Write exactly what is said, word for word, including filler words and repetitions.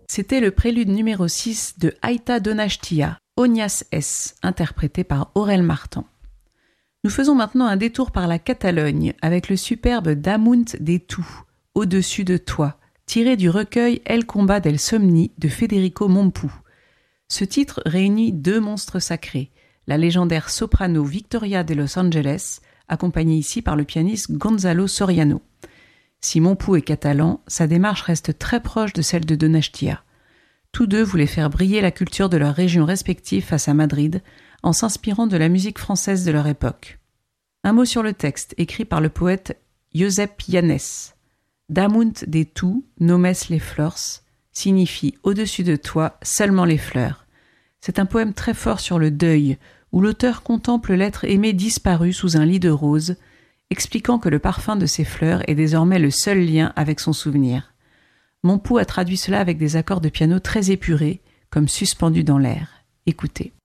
C'était le prélude numéro six de Aita Donachtia, Ognas S, interprété par Aurel Martan. Nous faisons maintenant un détour par la Catalogne avec le superbe Damunt de tu, Au-dessus de toi, tiré du recueil El combat del somni de Federico Mompou. Ce titre réunit deux monstres sacrés, la légendaire soprano Victoria de Los Angeles, accompagnée ici par le pianiste Gonzalo Soriano. Si Mompou est catalan, sa démarche reste très proche de celle de Donachtia. Tous deux voulaient faire briller la culture de leurs régions respectives face à Madrid, en s'inspirant de la musique française de leur époque. Un mot sur le texte, écrit par le poète Josep Llanes. Damunt de tu, nomes les flors, signifie « au-dessus de toi, seulement les fleurs ». C'est un poème très fort sur le deuil, où l'auteur contemple l'être aimé disparu sous un lit de roses, expliquant que le parfum de ces fleurs est désormais le seul lien avec son souvenir. Mompou a traduit cela avec des accords de piano très épurés, comme suspendus dans l'air. Écoutez.